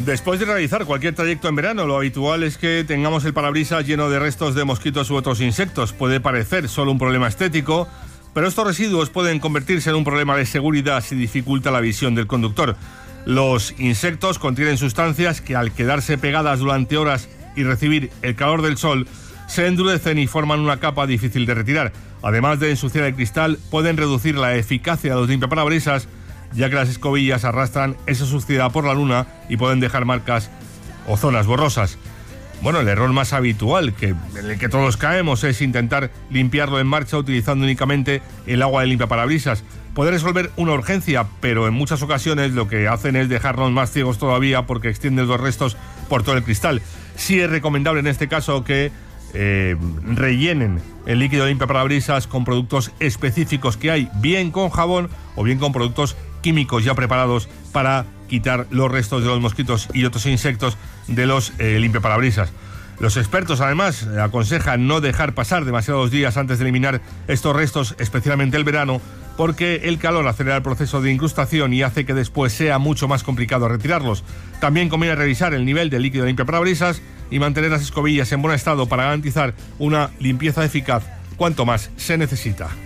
Después de realizar cualquier trayecto en verano, lo habitual es que tengamos el parabrisas lleno de restos de mosquitos u otros insectos. Puede parecer solo un problema estético, pero estos residuos pueden convertirse en un problema de seguridad si dificulta la visión del conductor. Los insectos contienen sustancias que, al quedarse pegadas durante horas y recibir el calor del sol, se endurecen y forman una capa difícil de retirar. Además de ensuciar el cristal, pueden reducir la eficacia de los limpiaparabrisas, ya que las escobillas arrastran esa suciedad por la luna y pueden dejar marcas o zonas borrosas. Bueno, el error más habitual en el que todos caemos es intentar limpiarlo en marcha utilizando únicamente el agua de limpiaparabrisas. Puede resolver una urgencia, pero en muchas ocasiones lo que hacen es dejarnos más ciegos todavía porque extienden los restos por todo el cristal. Sí es recomendable en este caso que rellenen el líquido de limpiaparabrisas con productos específicos que hay, bien con jabón o bien con productos químicos ya preparados para quitar los restos de los mosquitos y otros insectos de los limpiaparabrisas. Los expertos además aconsejan no dejar pasar demasiados días antes de eliminar estos restos, especialmente el verano, porque el calor acelera el proceso de incrustación y hace que después sea mucho más complicado retirarlos. También conviene revisar el nivel de líquido de limpiaparabrisas y mantener las escobillas en buen estado para garantizar una limpieza eficaz cuanto más se necesita.